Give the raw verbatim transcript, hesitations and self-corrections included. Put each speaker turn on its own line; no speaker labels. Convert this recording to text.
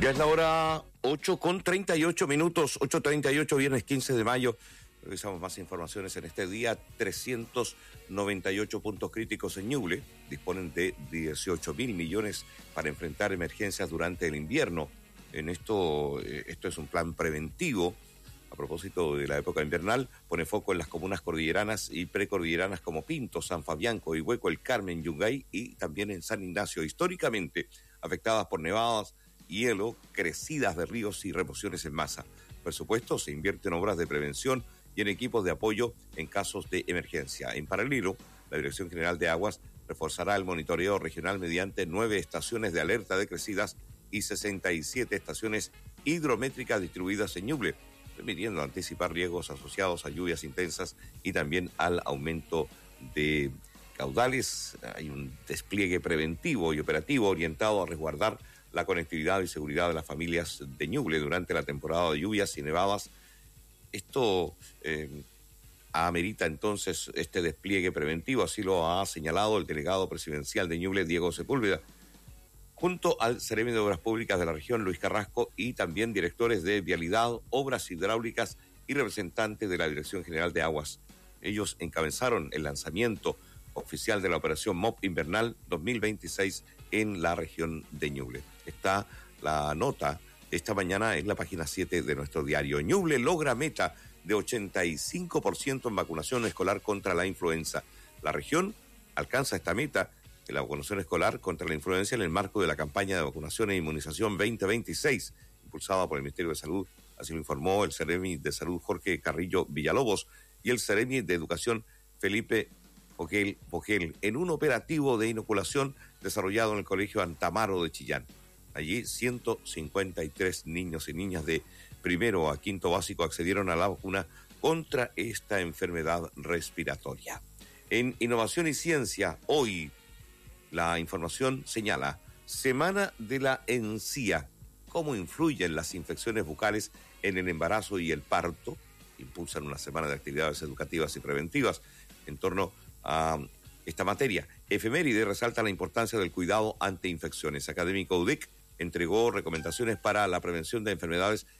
Ya es la hora ocho con treinta y ocho minutos, ocho treinta y ocho, viernes quince de mayo. Revisamos más informaciones en este día. trescientos noventa y ocho puntos críticos en Ñuble disponen de dieciocho mil millones para enfrentar emergencias durante el invierno. En esto, esto es un plan preventivo. A propósito de la época invernal, pone foco en las comunas cordilleranas y precordilleranas como Pinto, San Fabián, Coihueco, El Carmen, Yungay y también en San Ignacio, históricamente afectadas por nevadas, hielo, crecidas de ríos y remociones en masa. Por supuesto, se invierte en obras de prevención y en equipos de apoyo en casos de emergencia. En paralelo, la Dirección General de Aguas reforzará el monitoreo regional mediante nueve estaciones de alerta de crecidas y sesenta y siete estaciones hidrométricas distribuidas en Ñuble, permitiendo anticipar riesgos asociados a lluvias intensas y también al aumento de caudales. Hay un despliegue preventivo y operativo orientado a resguardar la conectividad y seguridad de las familias de Ñuble durante la temporada de lluvias y nevadas. Esto eh, amerita entonces este despliegue preventivo, así lo ha señalado el delegado presidencial de Ñuble, Diego Sepúlveda, junto al Seremi de Obras Públicas de la región, Luis Carrasco, y también directores de Vialidad, Obras Hidráulicas y representantes de la Dirección General de Aguas. Ellos encabezaron el lanzamiento oficial de la operación M O P Invernal dos mil veintiséis en la región de Ñuble. Está la nota esta mañana en la página siete de nuestro diario. Ñuble logra meta de ochenta y cinco por ciento en vacunación escolar contra la influenza. La región alcanza esta meta de la vacunación escolar contra la influenza en el marco de la campaña de vacunación e inmunización veinte veintiséis, impulsada por el Ministerio de Salud. Así lo informó el Seremi de Salud Jorge Carrillo Villalobos y el Seremi de Educación Felipe Bogel, Bogel, en un operativo de inoculación desarrollado en el Colegio Antamaro de Chillán. Allí ciento cincuenta y tres niños y niñas de primero a quinto básico accedieron a la vacuna contra esta enfermedad respiratoria. En Innovación y Ciencia, hoy la información señala Semana de la Encía. ¿Cómo influyen las infecciones bucales en el embarazo y el parto? Impulsan una semana de actividades educativas y preventivas en torno a esta materia. Efeméride resalta la importancia del cuidado ante infecciones. Académico U D E C entregó recomendaciones para la prevención de enfermedades